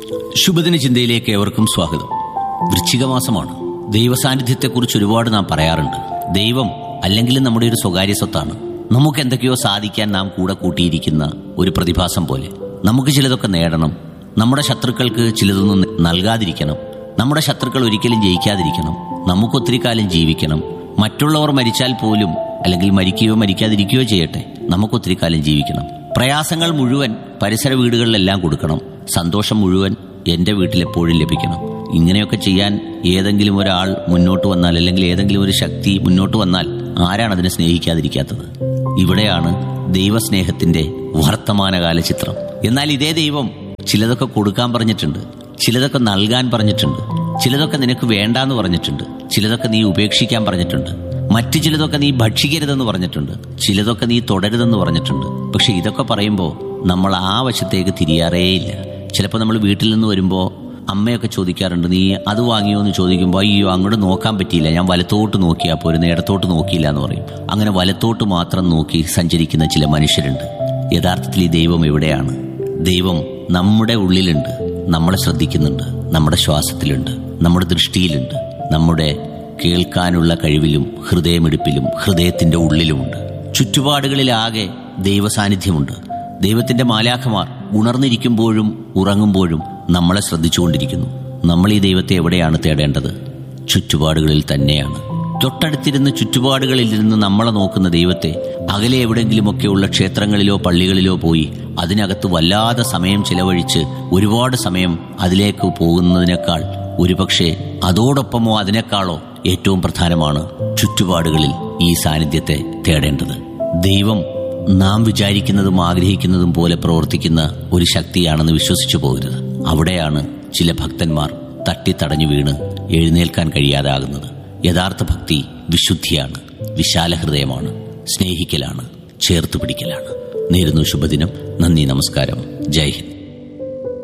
ശുഭദിന ചിന്തയിലേക്ക് ഏവർക്കും സ്വാഗതം. വൃശ്ചിക മാസമാണ്. ദൈവസാന്നിധ്യത്തെക്കുറിച്ച് ഒരുപാട് നാം പറയാറുണ്ട്. ദൈവം അല്ലെങ്കിൽ നമ്മുടെ ഒരു സ്വകാര്യ സ്വത്താണ്. നമുക്ക് എന്തൊക്കെയോ സാധിക്കാൻ നാം കൂടെ കൂട്ടിയിരിക്കുന്ന ഒരു പ്രതിഭാസം പോലെ. നമുക്ക് ചിലതൊക്കെ നേടണം, നമ്മുടെ ശത്രുക്കൾക്ക് ചിലതൊന്നും നൽകാതിരിക്കണം, നമ്മുടെ ശത്രുക്കൾ ഒരിക്കലും ജയിക്കാതിരിക്കണം, നമുക്കൊത്തിരി കാലം ജീവിക്കണം, മറ്റുള്ളവർ മരിച്ചാൽ പോലും അല്ലെങ്കിൽ മരിക്കുകയോ മരിക്കാതിരിക്കുകയോ ചെയ്യട്ടെ, നമുക്കൊത്തിരി കാലം ജീവിക്കണം. പ്രയാസങ്ങൾ മുഴുവൻ പരിസര വീടുകളിലെല്ലാം കൊടുക്കണം, സന്തോഷം മുഴുവൻ എന്റെ വീട്ടിലെപ്പോഴും ലഭിക്കണം. ഇങ്ങനെയൊക്കെ ചെയ്യാൻ ഏതെങ്കിലും ഒരാൾ മുന്നോട്ട് വന്നാൽ, അല്ലെങ്കിൽ ഏതെങ്കിലും ഒരു ശക്തി മുന്നോട്ട് വന്നാൽ ആരാണ് അതിനെ സ്നേഹിക്കാതിരിക്കാത്തത്? ഇവിടെയാണ് ദൈവസ്നേഹത്തിന്റെ വർത്തമാനകാല ചിത്രം. എന്നാൽ ഇതേ ദൈവം ചിലതൊക്കെ കൊടുക്കാൻ പറഞ്ഞിട്ടുണ്ട്, ചിലതൊക്കെ നൽകാൻ പറഞ്ഞിട്ടുണ്ട്, ചിലതൊക്കെ നിനക്ക് വേണ്ടാന്ന് പറഞ്ഞിട്ടുണ്ട്, ചിലതൊക്കെ നീ ഉപേക്ഷിക്കാൻ പറഞ്ഞിട്ടുണ്ട്, മറ്റു ചിലതൊക്കെ നീ ഭക്ഷിക്കരുതെന്ന് പറഞ്ഞിട്ടുണ്ട്, ചിലതൊക്കെ നീ തുടരുതെന്ന് പറഞ്ഞിട്ടുണ്ട്. പക്ഷെ ഇതൊക്കെ പറയുമ്പോൾ നമ്മൾ ആ വശത്തേക്ക് തിരിയാറേയില്ല. ചിലപ്പോൾ നമ്മൾ വീട്ടിൽ നിന്ന് വരുമ്പോൾ അമ്മയൊക്കെ ചോദിക്കാറുണ്ട്, നീ അത് വാങ്ങിയോ എന്ന് ചോദിക്കുമ്പോൾ, അയ്യോ അങ്ങോട്ട് നോക്കാൻ പറ്റിയില്ല, ഞാൻ വലത്തോട്ട് നോക്കിയാൽ പോരുന്നു, ഇടത്തോട്ട് നോക്കിയില്ല എന്ന് പറയും. അങ്ങനെ വലത്തോട്ട് മാത്രം നോക്കി സഞ്ചരിക്കുന്ന ചില മനുഷ്യരുണ്ട്. യഥാർത്ഥത്തിൽ ഈ ദൈവം എവിടെയാണ്? ദൈവം നമ്മുടെ ഉള്ളിലുണ്ട്, നമ്മളെ ശ്രദ്ധിക്കുന്നുണ്ട്, നമ്മുടെ ശ്വാസത്തിലുണ്ട്, നമ്മുടെ ദൃഷ്ടിയിലുണ്ട്, നമ്മുടെ കേൾക്കാനുള്ള കഴിവിലും ഹൃദയമിടിപ്പിലും ഹൃദയത്തിന്റെ ഉള്ളിലുമുണ്ട്. ചുറ്റുപാടുകളിലാകെ ദൈവസാന്നിധ്യമുണ്ട്. ദൈവത്തിന്റെ മാലാഖമാർ ഉണർന്നിരിക്കുമ്പോഴും ഉറങ്ങുമ്പോഴും നമ്മളെ ശ്രദ്ധിച്ചുകൊണ്ടിരിക്കുന്നു. നമ്മൾ ഈ ദൈവത്തെ എവിടെയാണ് തേടേണ്ടത്? ചുറ്റുപാടുകളിൽ തന്നെയാണ്. തൊട്ടടുത്തിരുന്ന് ചുറ്റുപാടുകളിൽ ഇരുന്ന് നമ്മളെ നോക്കുന്ന ദൈവത്തെ അകലെ എവിടെയെങ്കിലുമൊക്കെയുള്ള ക്ഷേത്രങ്ങളിലോ പള്ളികളിലോ പോയി അതിനകത്ത് വല്ലാതെ സമയം ചിലവഴിച്ച് ഒരുപാട് സമയം അതിലേക്ക് പോകുന്നതിനേക്കാൾ, ഒരുപക്ഷെ അതോടൊപ്പമോ അതിനേക്കാളോ ഏറ്റവും പ്രധാനമാണ് ചുറ്റുപാടുകളിൽ ഈ സാന്നിധ്യത്തെ തേടേണ്ടത്. ദൈവം നാം വിചാരിക്കുന്നതും ആഗ്രഹിക്കുന്നതും പോലെ പ്രവർത്തിക്കുന്ന ഒരു ശക്തിയാണെന്ന് വിശ്വസിച്ചു പോകരുത്. അവിടെയാണ് ചില ഭക്തന്മാർ തട്ടിത്തടഞ്ഞു വീണ് എഴുന്നേൽക്കാൻ കഴിയാതാകുന്നത്. യഥാർത്ഥ ഭക്തി വിശുദ്ധിയാണ്, വിശാല ഹൃദയമാണ്, സ്നേഹിക്കലാണ്, ചേർത്ത് പിടിക്കലാണ്. നേരുന്നു ശുഭദിനം. നന്ദി, നമസ്കാരം, ജയ് ഹിന്ദ്.